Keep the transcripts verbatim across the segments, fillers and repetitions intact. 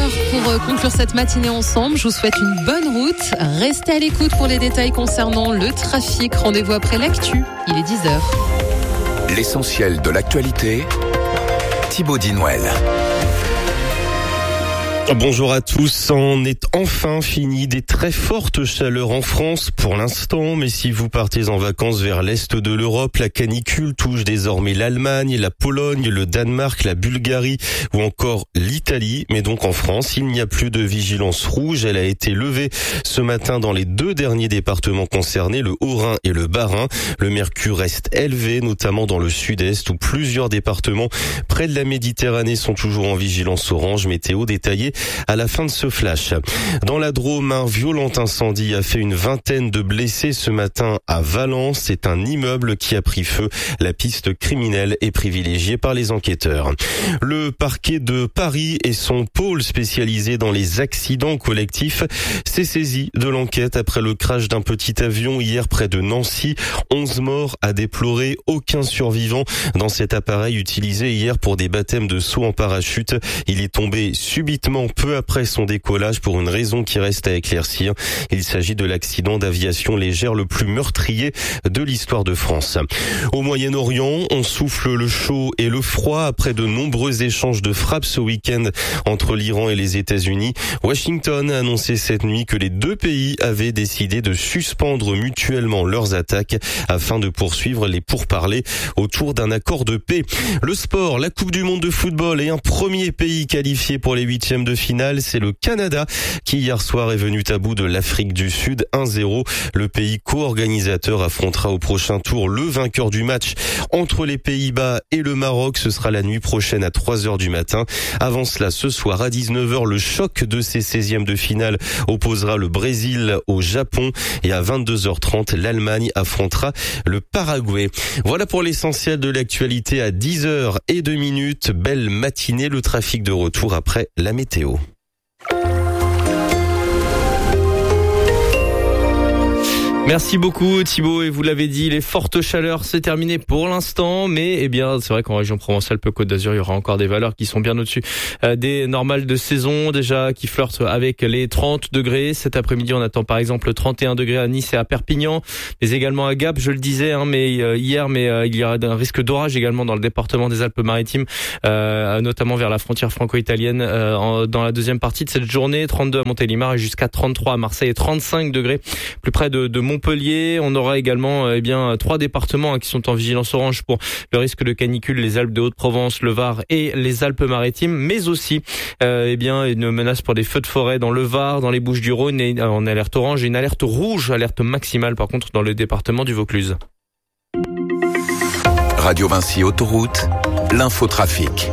heures pour conclure cette matinée ensemble. Je vous souhaite une bonne route. Restez à l'écoute pour les détails concernant le trafic. Rendez-vous après l'actu. Il est dix heures. L'essentiel de l'actualité, Thibaut Dinouel. Bonjour à tous, on est enfin fini des très fortes chaleurs en France pour l'instant, mais si vous partez en vacances vers l'est de l'Europe, la canicule touche désormais l'Allemagne, la Pologne, le Danemark, la Bulgarie ou encore l'Italie. Mais donc en France, il n'y a plus de vigilance rouge, elle a été levée ce matin dans les deux derniers départements concernés, le Haut-Rhin et le Bas-Rhin. Le mercure reste élevé, notamment dans le sud-est où plusieurs départements près de la Méditerranée sont toujours en vigilance orange. Météo détaillée à la fin de ce flash. Dans la Drôme, un violent incendie a fait une vingtaine de blessés ce matin à Valence. C'est un immeuble qui a pris feu. La piste criminelle est privilégiée par les enquêteurs. Le parquet de Paris et son pôle spécialisé dans les accidents collectifs s'est saisi de l'enquête après le crash d'un petit avion hier près de Nancy. onze morts à déplorer, aucun survivant dans cet appareil utilisé hier pour des baptêmes de saut en parachute. Il est tombé subitement peu après son décollage pour une raison qui reste à éclaircir. Il s'agit de l'accident d'aviation légère le plus meurtrier de l'histoire de France. Au Moyen-Orient, on souffle le chaud et le froid après de nombreux échanges de frappes ce week-end entre l'Iran et les États-Unis. Washington a annoncé cette nuit que les deux pays avaient décidé de suspendre mutuellement leurs attaques afin de poursuivre les pourparlers autour d'un accord de paix. Le sport, la Coupe du monde de football et un premier pays qualifié pour les huitièmes de finale, c'est le Canada qui hier soir est venu à bout de l'Afrique du Sud un zéro. Le pays co-organisateur affrontera au prochain tour le vainqueur du match entre les Pays-Bas et le Maroc. Ce sera la nuit prochaine à trois heures du matin. Avant cela, ce soir à dix-neuf heures, le choc de ces seizièmes de finale opposera le Brésil au Japon et à vingt-deux heures trente, l'Allemagne affrontera le Paraguay. Voilà pour l'essentiel de l'actualité à dix heures et deux minutes. Belle matinée, le trafic de retour après la météo. Merci beaucoup Thibaut, et vous l'avez dit, les fortes chaleurs c'est terminé pour l'instant, mais eh bien c'est vrai qu'en région Provence-Alpes-Côte d'Azur il y aura encore des valeurs qui sont bien au-dessus euh, des normales de saison, déjà qui flirtent avec les trente degrés. Cet après-midi on attend par exemple trente et un degrés à Nice et à Perpignan, mais également à Gap, je le disais hein, mais euh, hier, mais euh, il y aura un risque d'orage également dans le département des Alpes-Maritimes, euh, notamment vers la frontière franco-italienne euh, en, dans la deuxième partie de cette journée. Trente-deux à Montélimar et jusqu'à trente-trois à Marseille et trente-cinq degrés plus près de, de Mont Montpellier. On aura également eh bien trois départements hein, qui sont en vigilance orange pour le risque de canicule, les Alpes de Haute-Provence, le Var et les Alpes-Maritimes, mais aussi euh, eh bien une menace pour des feux de forêt dans le Var, dans les Bouches-du-Rhône, et en alerte orange et une alerte rouge, alerte maximale par contre dans le département du Vaucluse. Radio Vinci Autoroute, l'infotrafic.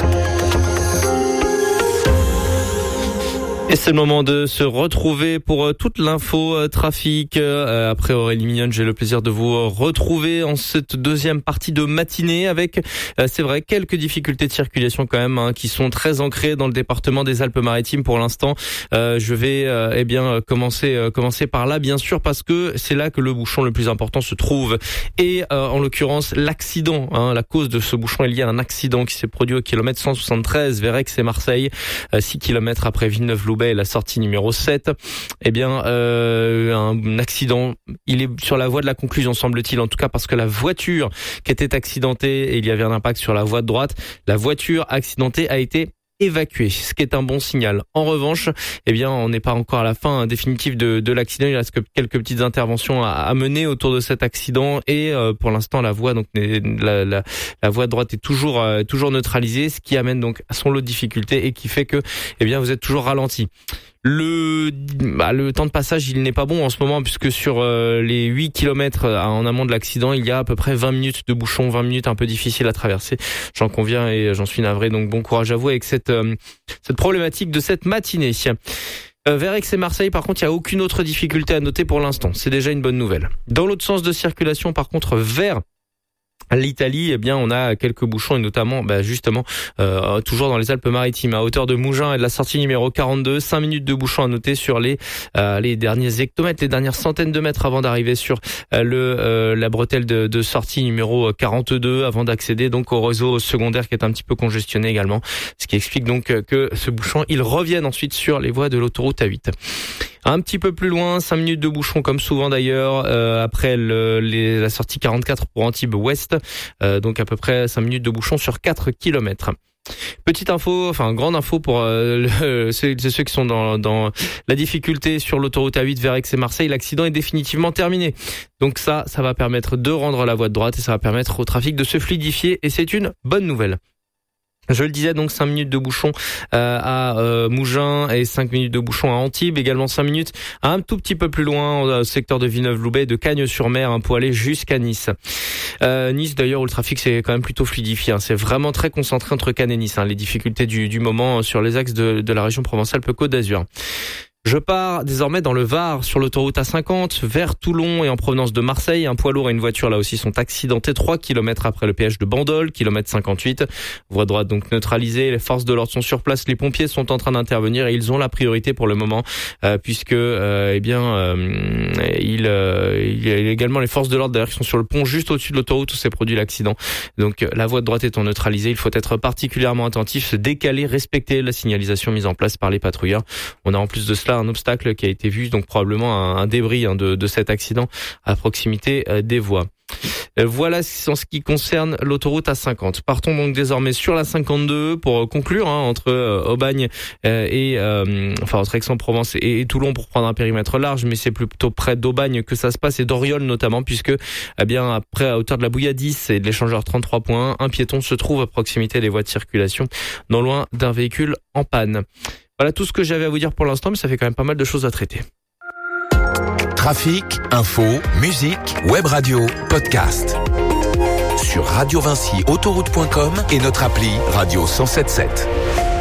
Et c'est le moment de se retrouver pour toute l'info euh, trafic. Euh, après Aurélie Mignonne, j'ai le plaisir de vous retrouver en cette deuxième partie de matinée avec, euh, c'est vrai, quelques difficultés de circulation quand même hein, qui sont très ancrées dans le département des Alpes-Maritimes pour l'instant. Euh, je vais euh, eh bien commencer euh, commencer par là, bien sûr, parce que c'est là que le bouchon le plus important se trouve. Et euh, en l'occurrence, l'accident, hein, la cause de ce bouchon est liée à un accident qui s'est produit au kilomètre cent soixante-treize vers Aix et Marseille, euh, six kilomètres après Villeneuve-Loubet, la sortie numéro sept. Eh bien, euh, un accident, il est sur la voie de la conclusion, semble-t-il, en tout cas parce que la voiture qui était accidentée, et il y avait un impact sur la voie de droite, la voiture accidentée a été évacué, ce qui est un bon signal. En revanche, eh bien, on n'est pas encore à la fin définitive de, de l'accident. Il reste que quelques petites interventions à, à mener autour de cet accident, et euh, pour l'instant, la voie donc la, la, la voie de droite est toujours euh, toujours neutralisée, ce qui amène donc à son lot de difficultés et qui fait que, eh bien, vous êtes toujours ralenti. Le, bah, le temps de passage, il n'est pas bon en ce moment, puisque sur euh, les huit kilomètres en amont de l'accident, il y a à peu près vingt minutes de bouchon, vingt minutes un peu difficiles à traverser. J'en conviens et j'en suis navré, donc bon courage à vous avec cette, euh, cette problématique de cette matinée. Euh, vers Aix et Marseille, par contre, il n'y a aucune autre difficulté à noter pour l'instant. C'est déjà une bonne nouvelle. Dans l'autre sens de circulation, par contre, vers l'Italie, eh bien, on a quelques bouchons et notamment, bah, justement, euh, toujours dans les Alpes-Maritimes, à hauteur de Mougins et de la sortie numéro quarante-deux. cinq minutes de bouchons à noter sur les euh, les derniers hectomètres, les dernières centaines de mètres avant d'arriver sur euh, le euh, la bretelle de, de sortie numéro quarante-deux, avant d'accéder donc au réseau secondaire qui est un petit peu congestionné également. Ce qui explique donc que ce bouchon, il revienne ensuite sur les voies de l'autoroute A huit. Un petit peu plus loin, cinq minutes de bouchon comme souvent d'ailleurs, euh, après le, les, la sortie quarante-quatre pour Antibes Ouest, euh, donc à peu près cinq minutes de bouchon sur quatre kilomètres. Petite info, enfin grande info pour euh, le, ceux, ceux qui sont dans, dans la difficulté sur l'autoroute A huit vers Aix et Marseille, l'accident est définitivement terminé. Donc ça, ça va permettre de rendre la voie de droite et ça va permettre au trafic de se fluidifier et c'est une bonne nouvelle. Je le disais, donc cinq minutes de bouchon euh, à euh, Mougins et cinq minutes de bouchon à Antibes, également cinq minutes un tout petit peu plus loin au secteur de Villeneuve-Loubet, de Cagnes-sur-Mer, hein, pour aller jusqu'à Nice. Euh, Nice d'ailleurs où le trafic c'est quand même plutôt fluidifié, hein. C'est vraiment très concentré entre Cannes et Nice, hein, les difficultés du, du moment sur les axes de, de la région Provence-Alpes-Côte d'Azur. Je pars désormais dans le Var, sur l'autoroute A cinquante, vers Toulon et en provenance de Marseille. Un poids lourd et une voiture là aussi sont accidentés trois kilomètres après le péage de Bandol, kilomètre cinquante-huit. Voie droite donc neutralisée, les forces de l'ordre sont sur place, les pompiers sont en train d'intervenir et ils ont la priorité pour le moment, euh, puisque euh, eh bien euh, il, euh, il y a également les forces de l'ordre d'ailleurs qui sont sur le pont juste au-dessus de l'autoroute où s'est produit l'accident. Donc la voie de droite étant neutralisée, il faut être particulièrement attentif, se décaler, respecter la signalisation mise en place par les patrouilleurs. On a en plus de cela un obstacle qui a été vu, donc probablement un, un débris hein, de, de cet accident à proximité euh, des voies. Euh, voilà en ce qui concerne l'autoroute A cinquante. Partons donc désormais sur la cinquante-deux pour conclure hein, entre euh, Aubagne euh, et euh, enfin entre Aix-en-Provence et, et Toulon pour prendre un périmètre large, mais c'est plutôt près d'Aubagne que ça se passe et d'Oriol notamment, puisque eh bien après à hauteur de la Bouilladis et de l'échangeur trente-trois point un, un piéton se trouve à proximité des voies de circulation, non loin d'un véhicule en panne. Voilà tout ce que j'avais à vous dire pour l'instant, mais ça fait quand même pas mal de choses à traiter. Trafic, info, musique, web radio, podcast. Sur radio vinci autoroute point com et notre appli Radio cent soixante-dix-sept.